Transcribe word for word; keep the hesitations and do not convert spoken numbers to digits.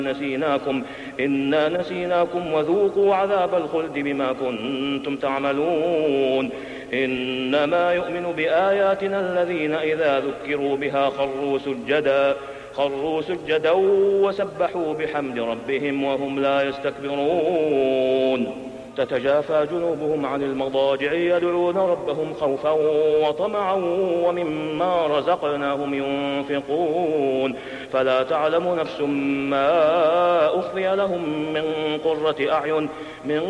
نسيناكم إنا نسيناكم وذوقوا عذاب الخلد بما كنتم تعملون إنما يؤمن بآياتنا الذين إذا ذكروا بها خروا سجدا خروا سجدا وسبحوا بحمد ربهم وهم لا يستكبرون تتجافى جنوبهم عن المضاجع يدعون ربهم خوفا وطمعا ومما رزقناهم ينفقون فلا تعلم نفس ما أخفي لهم من قرة أعين من